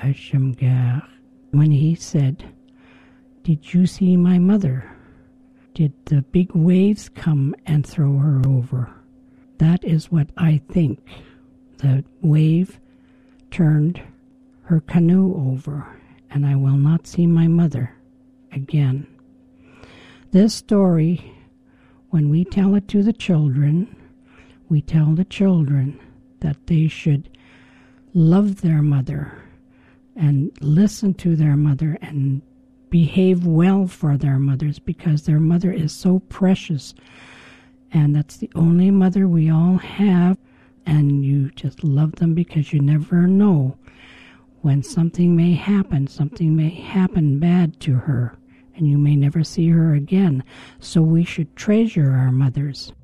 Shamgar, when he said, "Did you see my mother? Did the big waves come and throw her over?" That is what I think. The wave turned her canoe over, and I will not see my mother again. This story, when we tell it to the children, we tell the children that they should love their mother and listen to their mother and behave well for their mothers, because their mother is so precious, and that's the only mother we all have, and you just love them because you never know when something may happen bad to her, and you may never see her again. So we should treasure our mothers.